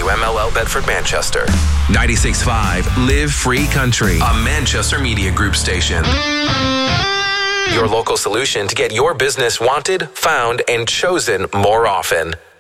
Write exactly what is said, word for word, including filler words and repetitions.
W M L L Bedford Manchester. ninety-six point five Live Free Country, a Manchester Media Group station. Your local solution to get your business wanted, found, and chosen more often.